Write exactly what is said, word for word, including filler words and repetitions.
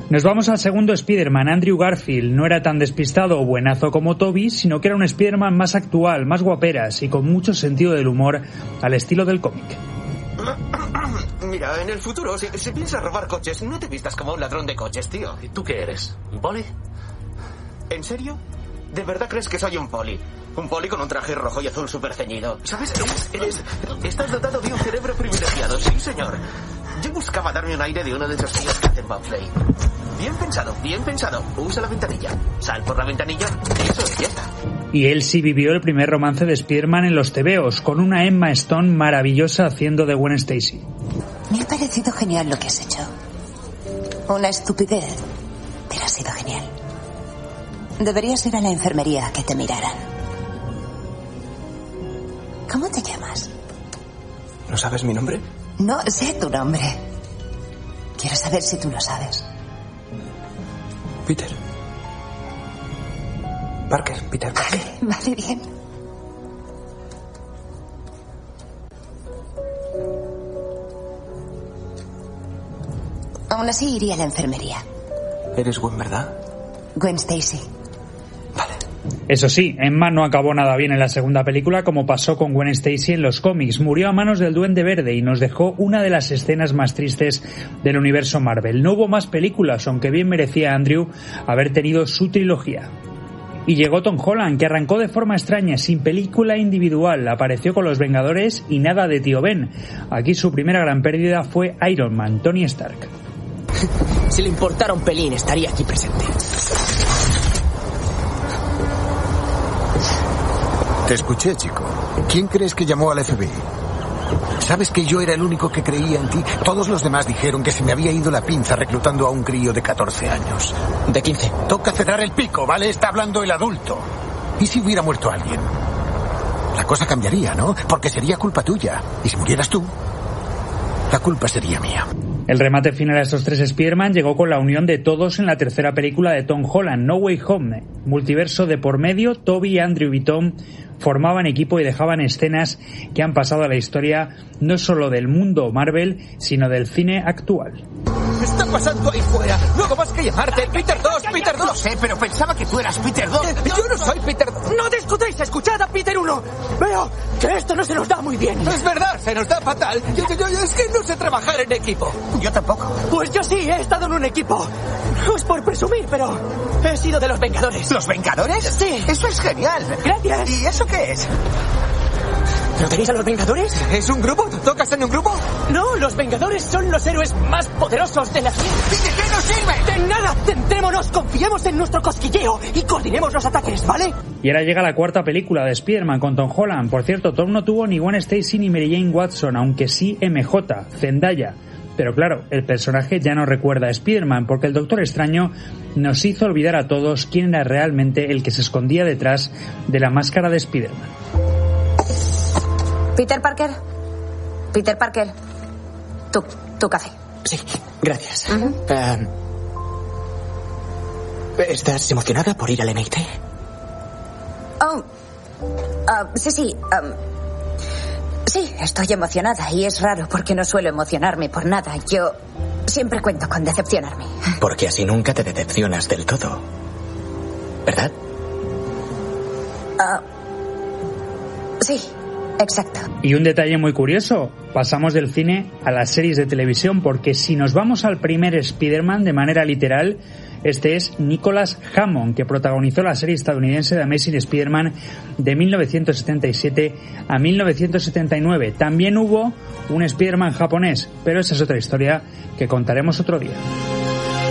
Nos vamos al segundo Spider-Man. Andrew Garfield no era tan despistado o buenazo como Tobey, sino que era un Spider-Man más actual, más guaperas y con mucho sentido del humor al estilo del cómic. Mira, en el futuro, si, si piensas robar coches, no te vistas como un ladrón de coches, tío. ¿Y tú qué eres? ¿Un poli? ¿En serio? ¿De verdad crees que soy un poli? Un poli con un traje rojo y azul súper ceñido. ¿Sabes? Eres, eres, estás dotado de un cerebro privilegiado, sí, señor. Yo buscaba darme un aire de uno de esos tíos que hacen bobsleigh. Bien pensado, bien pensado. Usa la ventanilla. Sal por la ventanilla. Eso es, ya está. Y él sí vivió el primer romance de Spider-Man en los tebeos, con una Emma Stone maravillosa haciendo de Gwen Stacy. Me ha parecido genial lo que has hecho. Una estupidez, pero ha sido genial. Deberías ir a la enfermería a que te miraran. ¿Cómo te llamas? ¿No sabes mi nombre? No sé tu nombre. Quiero saber si tú lo sabes. Peter. Parker, Peter Parker. Vale, vale, bien. Aún así iría a la enfermería. Eres Gwen, ¿verdad? Gwen Stacy. Eso sí, Emma no acabó nada bien en la segunda película, como pasó con Gwen Stacy en los cómics. Murió a manos del Duende Verde y nos dejó una de las escenas más tristes del universo Marvel. No hubo más películas, aunque bien merecía Andrew haber tenido su trilogía. Y llegó Tom Holland, que arrancó de forma extraña, sin película individual. Apareció con los Vengadores y nada de Tío Ben. Aquí su primera gran pérdida fue Iron Man, Tony Stark. Si le importara un pelín, estaría aquí presente. Te escuché, chico. ¿Quién crees que llamó al F B I? ¿Sabes que yo era el único que creía en ti? Todos los demás dijeron que se me había ido la pinza reclutando a un crío de catorce años. De quince. Toca cerrar el pico, ¿vale? Está hablando el adulto. ¿Y si hubiera muerto alguien? La cosa cambiaría, ¿no? Porque sería culpa tuya. Y si murieras tú, la culpa sería mía. El remate final a estos tres Spider-Man llegó con la unión de todos en la tercera película de Tom Holland, No Way Home. Multiverso de por medio, Tobey, Andrew y Tom formaban equipo y dejaban escenas que han pasado a la historia no solo del mundo Marvel, sino del cine actual. ¿Qué está pasando ahí fuera? No hago más que llamarte Peter dos, Peter dos. Lo sé, pero pensaba que tú eras Peter dos. Eh, yo no soy Peter dos. No discutáis, escuchad a Peter uno. Veo que esto no se nos da muy bien. Es verdad, se nos da fatal. Yo, yo, yo, es que no sé trabajar en equipo. Yo tampoco. Pues yo sí, he estado en un equipo. No es por presumir, pero he sido de los Vengadores. ¿Los Vengadores? Sí. Eso es genial. Gracias. ¿Y eso qué es? ¿No tenéis a los Vengadores? ¿Es un grupo? ¿Tocas en un grupo? No, los Vengadores son los héroes más poderosos de la ciencia. ¿Y de qué nos sirve? De nada, centrémonos, confiemos en nuestro cosquilleo y coordinemos los ataques, ¿vale? Y ahora llega la cuarta película de Spider-Man con Tom Holland. Por cierto, Tom no tuvo ni Gwen Stacy ni Mary Jane Watson, aunque sí M J, Zendaya. Pero claro, el personaje ya no recuerda a Spider-Man porque el Doctor Extraño nos hizo olvidar a todos quién era realmente el que se escondía detrás de la máscara de Spider-Man. Peter Parker. Peter Parker. Tu, tu café. Sí, gracias. Uh-huh. Uh, ¿Estás emocionada por ir al M I T? Oh, uh, sí, sí. Um, sí, estoy emocionada y es raro porque no suelo emocionarme por nada. Yo siempre cuento con decepcionarme. Porque así nunca te decepcionas del todo, ¿verdad? Uh, sí. Exacto. Y un detalle muy curioso, pasamos del cine a las series de televisión, porque si nos vamos al primer Spider-Man de manera literal, este es Nicholas Hammond, que protagonizó la serie estadounidense de Amazing Spider-Man de mil novecientos setenta y siete a mil novecientos setenta y nueve. También hubo un Spider-Man japonés, pero esa es otra historia que contaremos otro día.